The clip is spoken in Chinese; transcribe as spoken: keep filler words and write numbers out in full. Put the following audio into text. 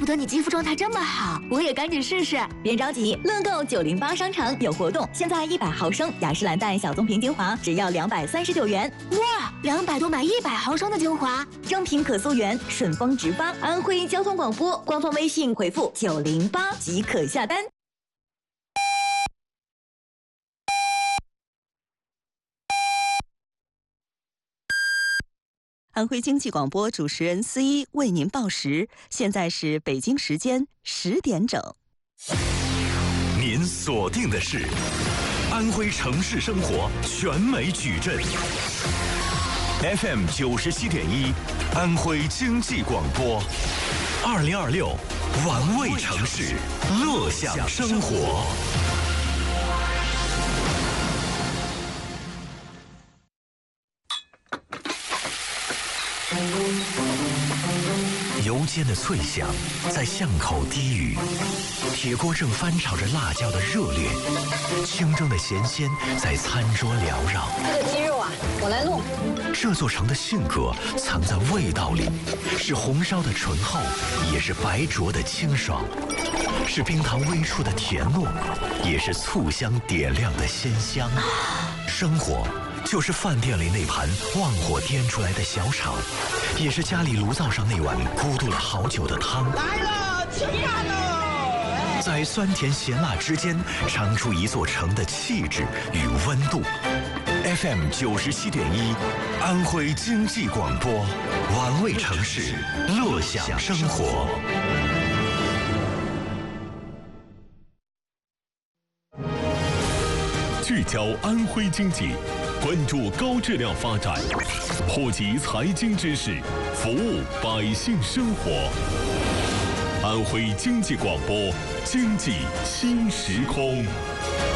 不得你肌肤状态这么好，我也赶紧试试。 别着急，乐购九零八商城有活动，现在一百毫升雅诗兰黛小棕瓶精华只要两百三十九元。 哇，两百多买一百毫升的精华， 正品可溯源，顺丰直发。安徽交通广播官方微信回复九零八即可下单。安徽经济广播主持人思一为您报时，现在是北京时间十点整。 您锁定的是安徽城市生活全美矩阵 F M 九十七点一，安徽经济广播，二零二六玩味城市，乐享生活。油煎的脆响在巷口低语，铁锅正翻炒着辣椒的热烈，清蒸的咸鲜在餐桌缭绕。 这个鸡肉啊，我来弄。 这座城的性格藏在味道里，是红烧的醇厚，也是白灼的清爽，是冰糖微出的甜糯，也是醋香点亮的鲜香。生活就是饭店里那盘旺火颠出来的小炒，也是家里炉灶上那碗咕嘟了好久的汤。 来了，吃饭喽！ 在酸甜咸辣之间，尝出一座城的气质与温度。F M 九十七点一，安徽经济广播，玩味城市，乐享生活。 聚焦安徽经济，关注高质量发展，普及财经知识，服务百姓生活。安徽经济广播，经济新时空。